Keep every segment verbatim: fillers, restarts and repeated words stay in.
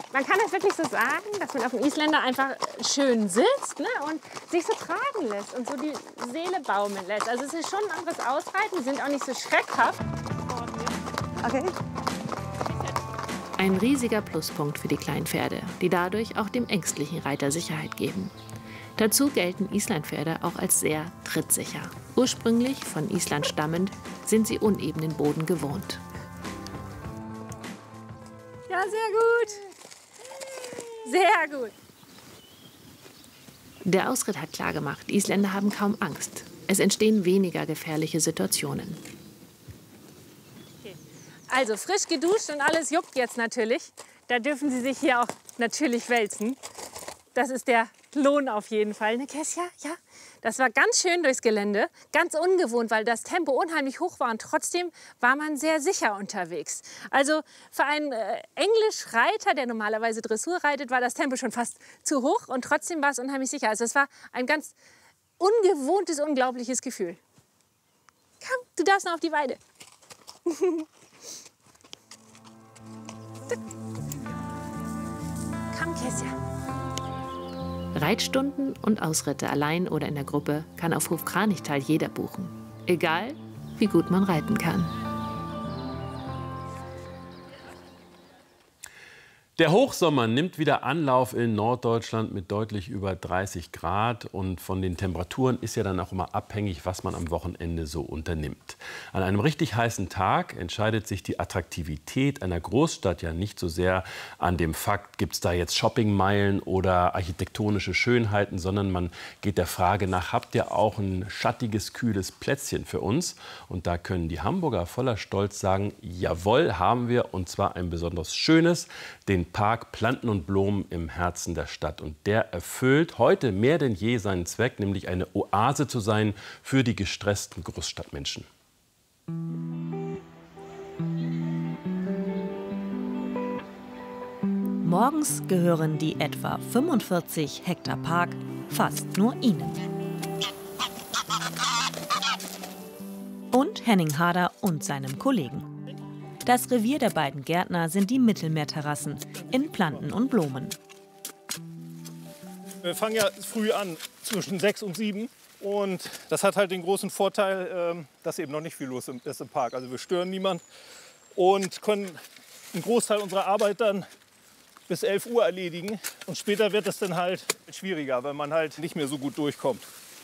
Man kann das wirklich so sagen, dass man auf dem Isländer einfach schön sitzt, ne, und sich so tragen lässt und so die Seele baumeln lässt. Also es ist schon ein anderes Ausreiten, die sind auch nicht so schreckhaft. Okay. Ein riesiger Pluspunkt für die Kleinpferde, die dadurch auch dem ängstlichen Reiter Sicherheit geben. Dazu gelten Islandpferde auch als sehr trittsicher. Ursprünglich von Island stammend, sind sie unebenen Boden gewohnt. Ja, sehr gut. Sehr gut. Der Ausritt hat klargemacht, Isländer haben kaum Angst. Es entstehen weniger gefährliche Situationen. Also frisch geduscht und alles juckt jetzt natürlich. Da dürfen Sie sich hier auch natürlich wälzen. Das ist der Lohn auf jeden Fall. Ne, Kesja? Ja? Das war ganz schön durchs Gelände. Ganz ungewohnt, weil das Tempo unheimlich hoch war. Und trotzdem war man sehr sicher unterwegs. Also für einen äh, Englischreiter, der normalerweise Dressur reitet, war das Tempo schon fast zu hoch. Und trotzdem war es unheimlich sicher. Also es war ein ganz ungewohntes, unglaubliches Gefühl. Komm, du darfst noch auf die Weide. Komm, Kesja. Reitstunden und Ausritte allein oder in der Gruppe kann auf Hof Kranichtal jeder buchen. Egal, wie gut man reiten kann. Der Hochsommer nimmt wieder Anlauf in Norddeutschland mit deutlich über dreißig Grad. Und von den Temperaturen ist ja dann auch immer abhängig, was man am Wochenende so unternimmt. An einem richtig heißen Tag entscheidet sich die Attraktivität einer Großstadt ja nicht so sehr an dem Fakt, gibt es da jetzt Shoppingmeilen oder architektonische Schönheiten, sondern man geht der Frage nach, habt ihr auch ein schattiges, kühles Plätzchen für uns? Und da können die Hamburger voller Stolz sagen, jawohl, haben wir, und zwar ein besonders schönes, den Park Planten und Blumen im Herzen der Stadt. Und der erfüllt heute mehr denn je seinen Zweck, nämlich eine Oase zu sein für die gestressten Großstadtmenschen. Morgens gehören die etwa fünfundvierzig Hektar Park fast nur ihnen. Und Henning Harder und seinem Kollegen. Das Revier der beiden Gärtner sind die Mittelmeerterrassen in Planten und Blumen. Wir fangen ja früh an, zwischen sechs und sieben. Und das hat halt den großen Vorteil, dass eben noch nicht viel los ist im Park. Also wir stören niemanden und können einen Großteil unserer Arbeit dann bis elf Uhr erledigen. Und später wird es dann halt schwieriger, weil man halt nicht mehr so gut durchkommt.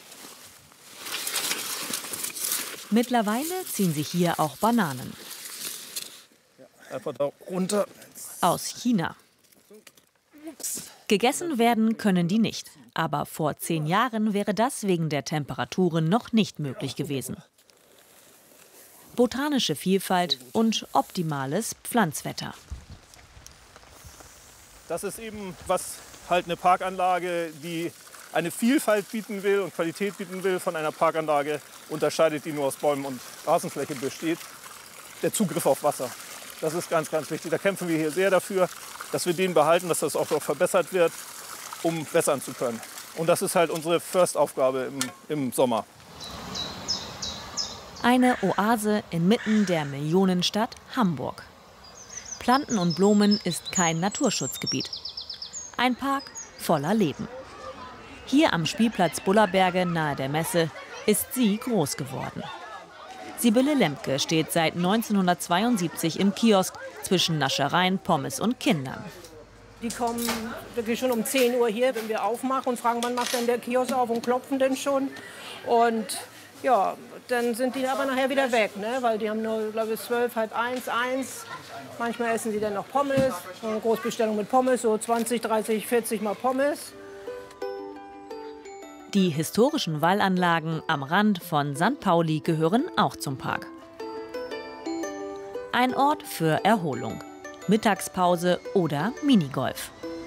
Mittlerweile ziehen sich hier auch Bananen. Einfach da runter. Aus China. Gegessen werden können die nicht. Aber vor zehn Jahren wäre das wegen der Temperaturen noch nicht möglich gewesen. Botanische Vielfalt und optimales Pflanzwetter. Das ist eben, was halt eine Parkanlage, die eine Vielfalt bieten will und Qualität bieten will, von einer Parkanlage unterscheidet, die nur aus Bäumen und Rasenfläche besteht. Der Zugriff auf Wasser. Das ist ganz, ganz wichtig. Da kämpfen wir hier sehr dafür, dass wir den behalten, dass das auch noch verbessert wird, um wässern zu können. Und das ist halt unsere First-Aufgabe im, im Sommer. Eine Oase inmitten der Millionenstadt Hamburg. Planten und Blumen ist kein Naturschutzgebiet. Ein Park voller Leben. Hier am Spielplatz Bullerberge nahe der Messe ist sie groß geworden. Sibylle Lemke steht seit neunzehnhundertzweiundsiebzig im Kiosk zwischen Naschereien, Pommes und Kindern. Die kommen wirklich schon um zehn Uhr hier, wenn wir aufmachen, und fragen, wann macht denn der Kiosk auf, und klopfen denn schon. Und ja, dann sind die aber nachher wieder weg, ne? Weil die haben nur, glaube ich, zwölf, halb eins, eins. Manchmal essen sie dann noch Pommes, eine Großbestellung mit Pommes, so zwanzig, dreißig, vierzig Mal Pommes. Die historischen Wallanlagen am Rand von Sankt Pauli gehören auch zum Park. Ein Ort für Erholung, Mittagspause oder Minigolf.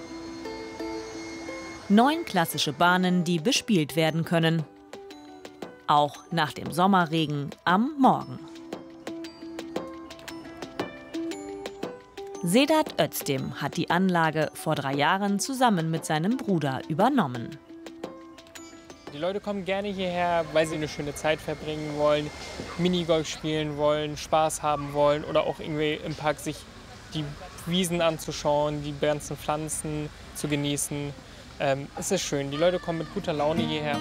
Neun klassische Bahnen, die bespielt werden können. Auch nach dem Sommerregen am Morgen. Sedat Özdem hat die Anlage vor drei Jahren zusammen mit seinem Bruder übernommen. Die Leute kommen gerne hierher, weil sie eine schöne Zeit verbringen wollen, Minigolf spielen wollen, Spaß haben wollen oder auch irgendwie im Park sich die Wiesen anzuschauen, die ganzen Pflanzen zu genießen. Ähm, es ist schön, die Leute kommen mit guter Laune hierher.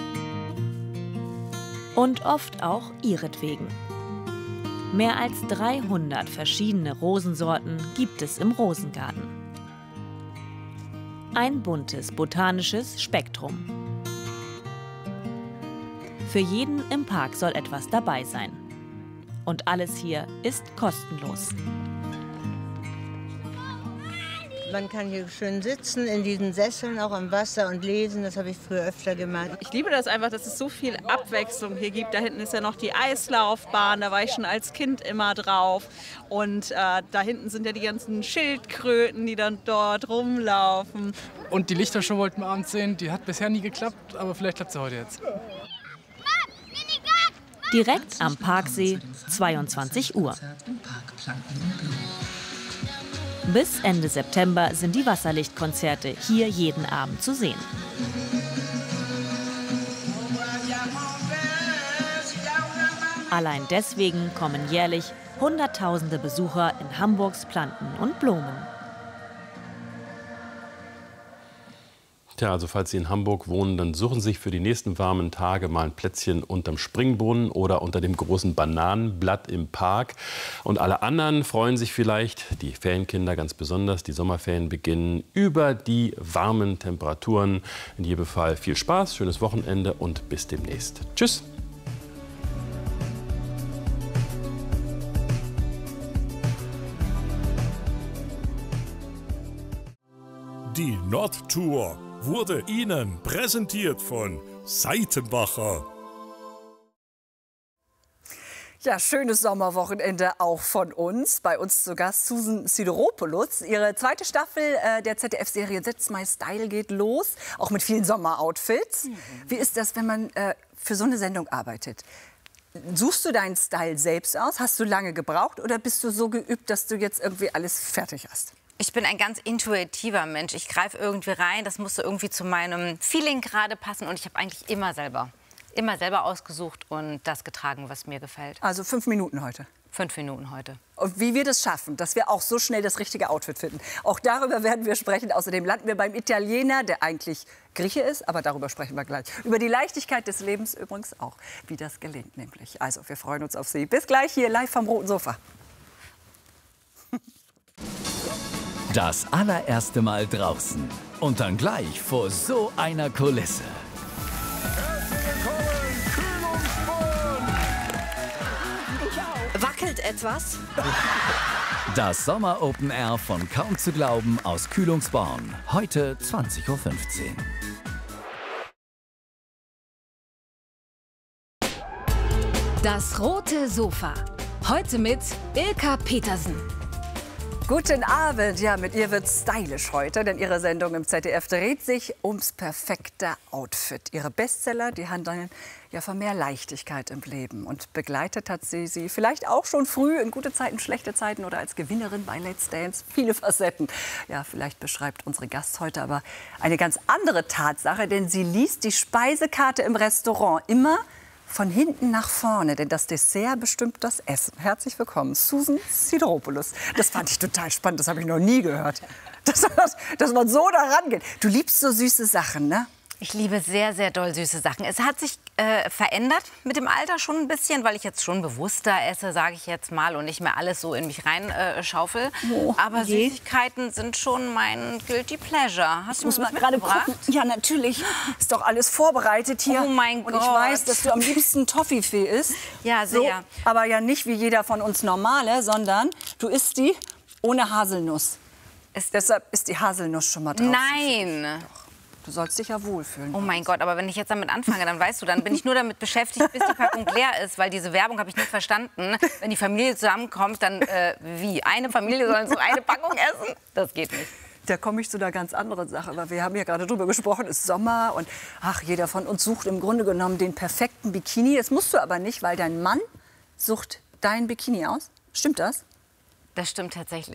Und oft auch ihretwegen. Mehr als dreihundert verschiedene Rosensorten gibt es im Rosengarten. Ein buntes botanisches Spektrum. Für jeden im Park soll etwas dabei sein. Und alles hier ist kostenlos. Man kann hier schön sitzen, in diesen Sesseln, auch am Wasser und lesen. Das habe ich früher öfter gemacht. Ich liebe das einfach, dass es so viel Abwechslung hier gibt. Da hinten ist ja noch die Eislaufbahn, da war ich schon als Kind immer drauf. Und äh, da hinten sind ja die ganzen Schildkröten, die dann dort rumlaufen. Und die Lichtershow wollten wir abends sehen. Die hat bisher nie geklappt, aber vielleicht klappt sie heute jetzt. Direkt am Parksee, zweiundzwanzig Uhr. Bis Ende September sind die Wasserlichtkonzerte hier jeden Abend zu sehen. Allein deswegen kommen jährlich Hunderttausende Besucher in Hamburgs Planten und Blumen. Tja, also falls Sie in Hamburg wohnen, dann suchen Sie sich für die nächsten warmen Tage mal ein Plätzchen unterm Springbrunnen oder unter dem großen Bananenblatt im Park. Und alle anderen freuen sich vielleicht, die Ferienkinder ganz besonders, die Sommerferien beginnen, über die warmen Temperaturen. In jedem Fall viel Spaß, schönes Wochenende und bis demnächst. Tschüss! Die Nordtour wurde Ihnen präsentiert von Seitenbacher. Ja, schönes Sommerwochenende auch von uns. Bei uns zu Gast Susan Sideropoulos. Ihre zweite Staffel äh, der Z D F-Serie That's My Style geht los, auch mit vielen Sommeroutfits. Mhm. Wie ist das, wenn man äh, für so eine Sendung arbeitet? Suchst du deinen Style selbst aus? Hast du lange gebraucht oder bist du so geübt, dass du jetzt irgendwie alles fertig hast? Ich bin ein ganz intuitiver Mensch. Ich greife irgendwie rein, das musste irgendwie zu meinem Feeling gerade passen. Und ich habe eigentlich immer selber, immer selber ausgesucht und das getragen, was mir gefällt. Also fünf Minuten heute? Fünf Minuten heute. Und wie wir das schaffen, dass wir auch so schnell das richtige Outfit finden. Auch darüber werden wir sprechen. Außerdem landen wir beim Italiener, der eigentlich Grieche ist. Aber darüber sprechen wir gleich. Über die Leichtigkeit des Lebens übrigens auch, wie das gelingt nämlich. Also wir freuen uns auf Sie. Bis gleich hier live vom Roten Sofa. Das allererste Mal draußen und dann gleich vor so einer Kulisse. Wackelt etwas? Das Sommer Open Air von Kaum zu glauben aus Kühlungsborn. Heute zwanzig Uhr fünfzehn. Das Rote Sofa. Heute mit Ilka Petersen. Guten Abend. Ja, mit ihr wird stylisch heute, denn ihre Sendung im Z D F dreht sich ums perfekte Outfit. Ihre Bestseller, die handeln ja von mehr Leichtigkeit im Leben. Und begleitet hat sie sie vielleicht auch schon früh in gute Zeiten, schlechte Zeiten oder als Gewinnerin bei Let's Dance. Viele Facetten. Ja, vielleicht beschreibt unsere Gast heute aber eine ganz andere Tatsache, denn sie liest die Speisekarte im Restaurant immer von hinten nach vorne, denn das Dessert bestimmt das Essen. Herzlich willkommen, Susan Sideropoulos. Das fand ich total spannend, das habe ich noch nie gehört. Dass, dass man so daran geht. Du liebst so süße Sachen, ne? Ich liebe sehr, sehr doll süße Sachen. Es hat sich äh, verändert mit dem Alter schon ein bisschen, weil ich jetzt schon bewusster esse, sage ich jetzt mal, und nicht mehr alles so in mich rein äh, schaufel. Oh, aber je. Süßigkeiten sind schon mein Guilty Pleasure. Hast du muss man gerade gucken? Ja, natürlich. Ist doch alles vorbereitet hier. Oh mein Gott. Und ich weiß, dass du am liebsten Toffifee isst. Ja, sehr. So, aber ja nicht wie jeder von uns Normale, sondern du isst die ohne Haselnuss. Ist Deshalb ist die Haselnuss schon mal drauf. Nein. Doch. Du sollst dich ja wohlfühlen. Oh mein Gott, aber wenn ich jetzt damit anfange, dann weißt du, dann bin ich nur damit beschäftigt, bis die Packung leer ist, weil diese Werbung habe ich nicht verstanden. Wenn die Familie zusammenkommt, dann äh, wie? Eine Familie soll so eine Packung essen? Das geht nicht. Da komme ich zu einer ganz anderen Sache, weil wir haben ja gerade drüber gesprochen, es ist Sommer und ach, jeder von uns sucht im Grunde genommen den perfekten Bikini. Das musst du aber nicht, weil dein Mann sucht dein Bikini aus. Stimmt das? Das stimmt tatsächlich.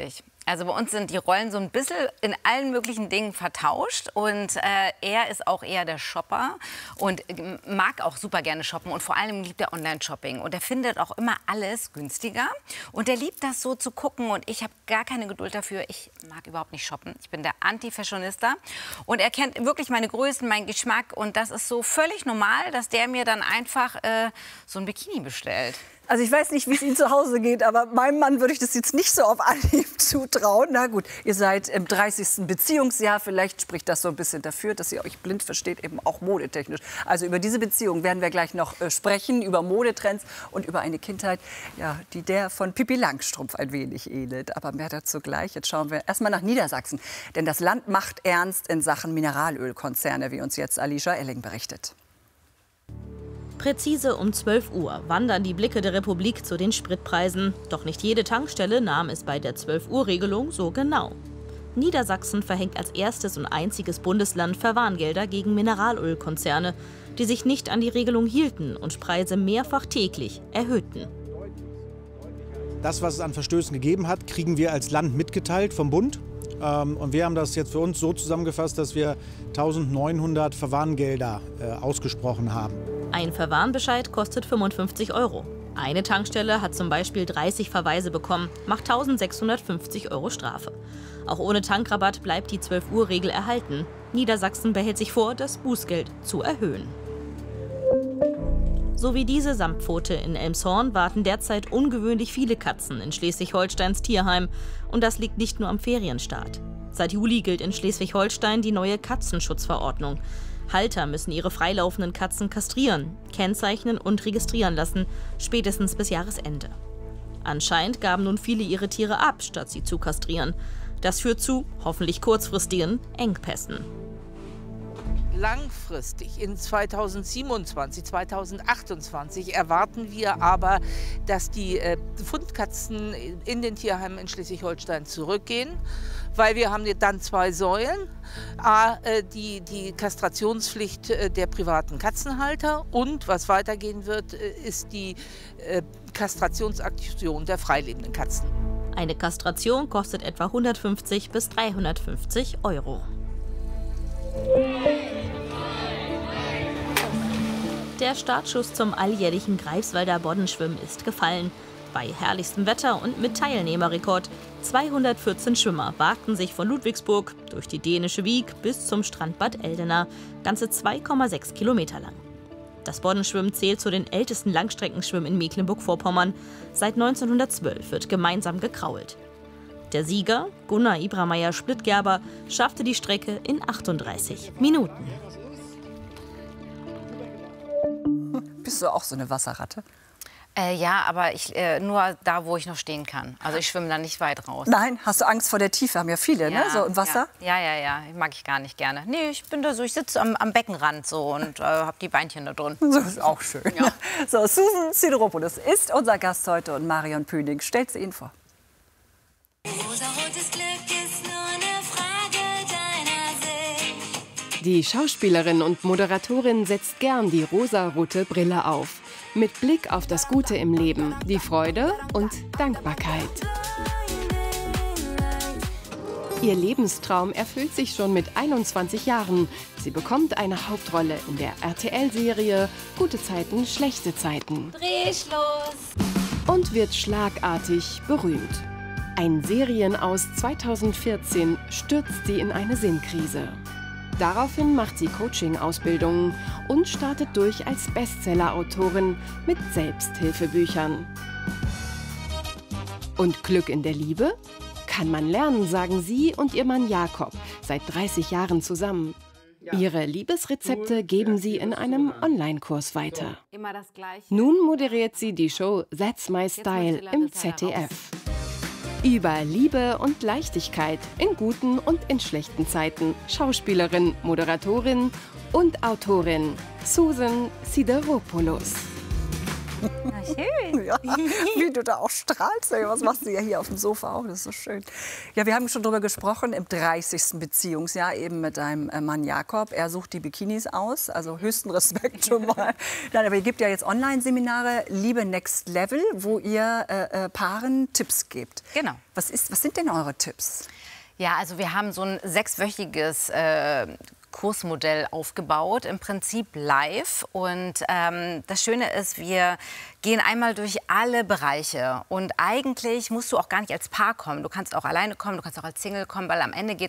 Also bei uns sind die Rollen so ein bisschen in allen möglichen Dingen vertauscht. Und äh, er ist auch eher der Shopper und mag auch super gerne shoppen. Und vor allem liebt er Online-Shopping. Und er findet auch immer alles günstiger. Und er liebt das so zu gucken. Und ich habe gar keine Geduld dafür. Ich mag überhaupt nicht shoppen. Ich bin der Anti-Fashionista. Und er kennt wirklich meine Größen, meinen Geschmack. Und das ist so völlig normal, dass der mir dann einfach äh, so ein Bikini bestellt. Also ich weiß nicht, wie es Ihnen zu Hause geht, aber meinem Mann würde ich das jetzt nicht so auf Anhieb zutrauen. Na gut, ihr seid im dreißigsten Beziehungsjahr. Vielleicht spricht das so ein bisschen dafür, dass ihr euch blind versteht, eben auch modetechnisch. Also über diese Beziehung werden wir gleich noch äh, sprechen, über Modetrends und über eine Kindheit, ja, die der von Pippi Langstrumpf ein wenig ähnelt. Aber mehr dazu gleich. Jetzt schauen wir erstmal nach Niedersachsen. Denn das Land macht ernst in Sachen Mineralölkonzerne, wie uns jetzt Alicia Elling berichtet. Präzise um zwölf Uhr wandern die Blicke der Republik zu den Spritpreisen. Doch nicht jede Tankstelle nahm es bei der zwölf Uhr Regelung so genau. Niedersachsen verhängt als erstes und einziges Bundesland Verwarngelder gegen Mineralölkonzerne, die sich nicht an die Regelung hielten und Preise mehrfach täglich erhöhten. Das, was es an Verstößen gegeben hat, kriegen wir als Land mitgeteilt vom Bund. Und wir haben das jetzt für uns so zusammengefasst, dass wir eintausendneunhundert Verwarngelder äh, ausgesprochen haben. Ein Verwarnbescheid kostet fünfundfünfzig Euro. Eine Tankstelle hat zum Beispiel dreißig Verweise bekommen, macht eintausendsechshundertfünfzig Euro Strafe. Auch ohne Tankrabatt bleibt die zwölf Uhr Regel erhalten. Niedersachsen behält sich vor, das Bußgeld zu erhöhen. So wie diese Samtpfote in Elmshorn warten derzeit ungewöhnlich viele Katzen in Schleswig-Holsteins Tierheim. Und das liegt nicht nur am Ferienstart. Seit Juli gilt in Schleswig-Holstein die neue Katzenschutzverordnung. Halter müssen ihre freilaufenden Katzen kastrieren, kennzeichnen und registrieren lassen, spätestens bis Jahresende. Anscheinend gaben nun viele ihre Tiere ab, statt sie zu kastrieren. Das führt zu, hoffentlich kurzfristigen, Engpässen. Langfristig in zweitausendsiebenundzwanzig, zweitausendachtundzwanzig erwarten wir aber, dass die äh, Fundkatzen in den Tierheimen in Schleswig-Holstein zurückgehen, weil wir haben dann zwei Säulen. A, äh, die, die Kastrationspflicht äh, der privaten Katzenhalter und was weitergehen wird, äh, ist die äh, Kastrationsaktion der freilebenden Katzen. Eine Kastration kostet etwa hundertfünfzig bis dreihundertfünfzig Euro. Der Startschuss zum alljährlichen Greifswalder Boddenschwimmen ist gefallen. Bei herrlichstem Wetter und mit Teilnehmerrekord. zweihundertvierzehn Schwimmer wagten sich von Ludwigsburg durch die dänische Wiek bis zum Strandbad Eldena, ganze zwei Komma sechs Kilometer lang. Das Boddenschwimmen zählt zu den ältesten Langstreckenschwimmen in Mecklenburg-Vorpommern. Seit neunzehnhundertzwölf wird gemeinsam gekrault. Der Sieger, Gunnar Ibrameyer-Splittgerber, schaffte die Strecke in achtunddreißig Minuten. Bist du auch so eine Wasserratte? Äh, ja, aber ich, äh, nur da, wo ich noch stehen kann. Also ich schwimme da nicht weit raus. Nein, hast du Angst vor der Tiefe? Haben ja viele, ja, ne? So im Wasser? Ja, ja, ja, ja. Mag ich gar nicht gerne. Nee, ich bin da so, ich sitze am, am Beckenrand so und äh, habe die Beinchen da drin. So ist auch schön. Ja. So, Susan Sideropoulos ist unser Gast heute und Marion Püning stellt sie Ihnen vor. Rosarotes Glück ist nur eine Frage deiner Sicht. Die Schauspielerin und Moderatorin setzt gern die rosarote Brille auf. Mit Blick auf das Gute im Leben, die Freude und Dankbarkeit. Ihr Lebenstraum erfüllt sich schon mit einundzwanzig Jahren. Sie bekommt eine Hauptrolle in der R T L-Serie Gute Zeiten, schlechte Zeiten. Drehschluss. Und wird schlagartig berühmt. Ein Serien aus zweitausendvierzehn stürzt sie in eine Sinnkrise. Daraufhin macht sie Coaching-Ausbildungen und startet durch als Bestseller-Autorin mit Selbsthilfebüchern. Und Glück in der Liebe? Kann man lernen, sagen sie und ihr Mann Jakob, seit dreißig Jahren zusammen. Ihre Liebesrezepte geben sie in einem Online-Kurs weiter. Nun moderiert sie die Show That's My Style im Z D F. Über Liebe und Leichtigkeit in guten und in schlechten Zeiten. Schauspielerin, Moderatorin und Autorin Susan Sideropoulos. schön. Ja, wie du da auch strahlst. Was machst du ja hier auf dem Sofa auch? Das ist so schön. Ja, wir haben schon darüber gesprochen, im dreißigsten Beziehungsjahr eben mit deinem Mann Jakob. Er sucht die Bikinis aus, also höchsten Respekt schon mal. Nein, aber ihr gebt ja jetzt Online-Seminare Liebe Next Level, wo ihr äh, Paaren Tipps gebt. Genau. Was, ist, was sind denn eure Tipps? Ja, also wir haben so ein sechswöchiges äh, Kursmodell aufgebaut, im Prinzip live. Und ähm, das Schöne ist, wir gehen einmal durch alle Bereiche. Und eigentlich musst du auch gar nicht als Paar kommen. Du kannst auch alleine kommen, du kannst auch als Single kommen, weil am Ende geht